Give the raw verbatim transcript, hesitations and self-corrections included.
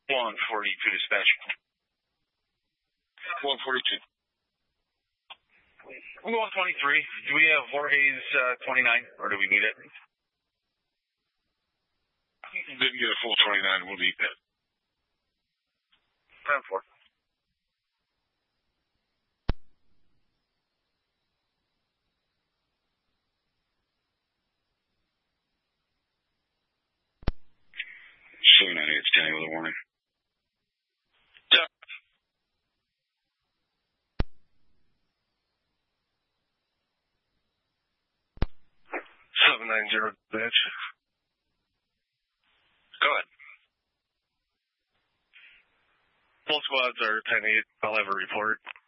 one forty-two dispatch. one forty-two. I'm going twenty-three. Do we have Jorge's uh, twenty-nine, or do we need it? Didn't get a full twenty-nine. We'll need that. ten four. seven nine eight, standing with a warning. seven nine zero, bitch. Go ahead. Both squads are ten eight. I'll have a report.